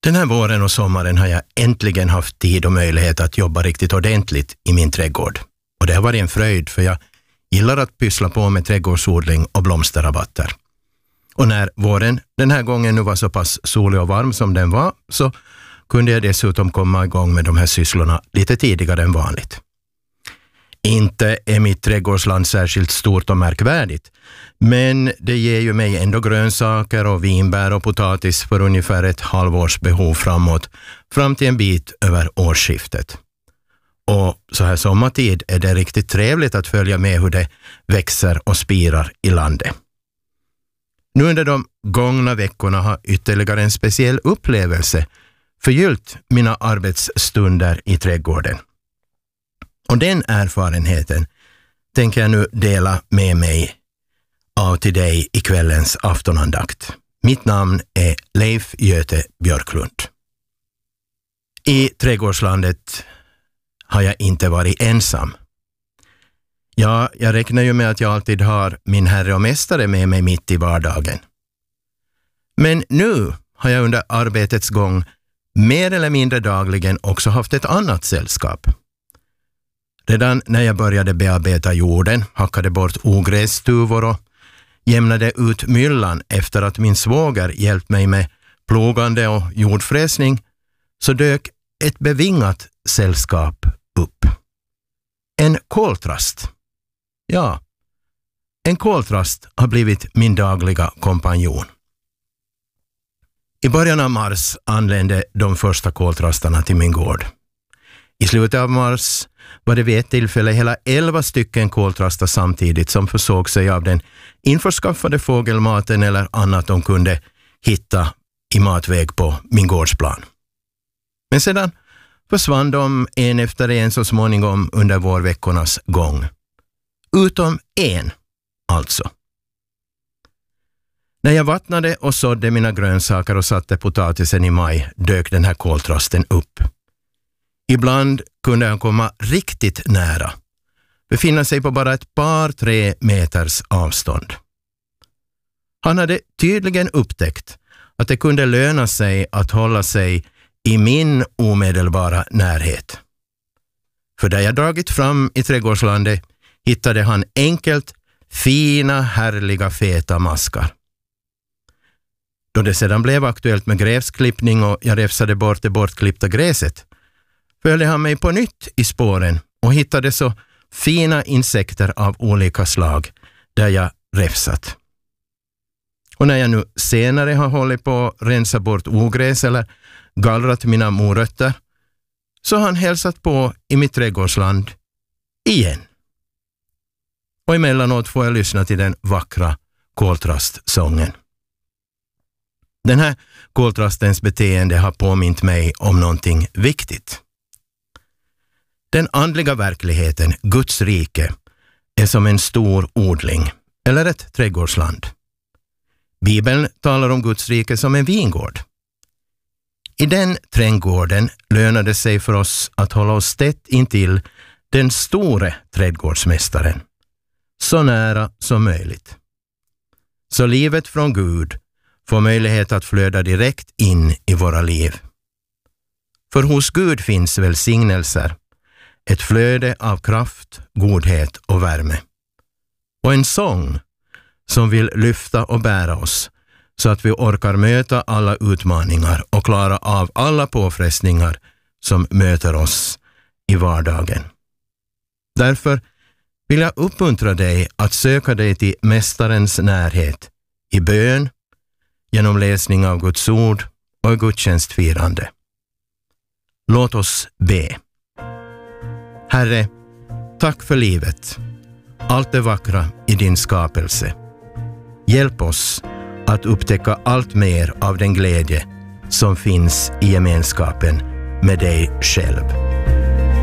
Den här våren och sommaren har jag äntligen haft tid och möjlighet att jobba riktigt ordentligt i min trädgård. Och det har varit en fröjd, för jag gillar att pyssla på med trädgårdsodling och blomsterrabatter. Och när våren den här gången nu var så pass solig och varm som den var, så kunde jag dessutom komma igång med de här sysslorna lite tidigare än vanligt. Inte är mitt trädgårdsland särskilt stort och märkvärdigt, men det ger ju mig ändå grönsaker och vinbär och potatis för ungefär ett halvårs behov framåt, fram till en bit över årsskiftet. Och så här sommartid är det riktigt trevligt att följa med hur det växer och spirar i landet. Nu under de gångna veckorna har ytterligare en speciell upplevelse förgyllt mina arbetsstunder i trädgården. Och den erfarenheten tänker jag nu dela med mig av till dig i kvällens aftonandakt. Mitt namn är Leif Göte Björklund. I trädgårdslandet har jag inte varit ensam. Ja, jag räknar ju med att jag alltid har min herre och mästare med mig mitt i vardagen. Men nu har jag under arbetets gång mer eller mindre dagligen också haft ett annat sällskap. Redan när jag började bearbeta jorden, hackade bort ogrässtuvor och jämnade ut myllan efter att min svåger hjälpt mig med plogande och jordfräsning, så dök ett bevingat sällskap upp. En koltrast. Ja, en koltrast har blivit min dagliga kompanjon. I början av mars anlände de första koltrastarna till min gård. I slutet av mars var det vid ett tillfälle hela 11 stycken koltrastar samtidigt som försåg sig av den införskaffade fågelmaten eller annat de kunde hitta i matväg på min gårdsplan. Men sedan försvann de en efter en så småningom under vårveckornas gång. Utom en, alltså. När jag vattnade och sådde mina grönsaker och satte potatisen i maj dök den här koltrasten upp. Ibland kunde han komma riktigt nära, befinna sig på bara ett par 3 meters avstånd. Han hade tydligen upptäckt att det kunde löna sig att hålla sig i min omedelbara närhet. För där jag dragit fram i trädgårdslandet hittade han enkelt fina, härliga, feta maskar. Då det sedan blev aktuellt med gräsklippning och jag räfsade bort det bortklippta gräset, följde han mig på nytt i spåren och hittade så fina insekter av olika slag där jag räfsat. Och när jag nu senare har hållit på att rensa bort ogräs eller gallrat mina morötter, så har han hälsat på i mitt trädgårdsland igen. Och emellanåt får jag lyssna till den vackra koltrastsången. Den här koltrastens beteende har påmint mig om någonting viktigt. Den andliga verkligheten, Guds rike, är som en stor odling eller ett trädgårdsland. Bibeln talar om Guds rike som en vingård. I den trädgården lönar det sig för oss att hålla oss tätt intill den store trädgårdsmästaren, så nära som möjligt. Så livet från Gud får möjlighet att flöda direkt in i våra liv. För hos Gud finns välsignelser, ett flöde av kraft, godhet och värme. Och en sång som vill lyfta och bära oss så att vi orkar möta alla utmaningar och klara av alla påfrestningar som möter oss i vardagen. Därför vill jag uppmuntra dig att söka dig till Mästarens närhet i bön, genom läsning av Guds ord och i gudstjänstfirande. Låt oss be. Herre, tack för livet, allt det vackra i din skapelse. Hjälp oss att upptäcka allt mer av den glädje som finns i gemenskapen med dig själv.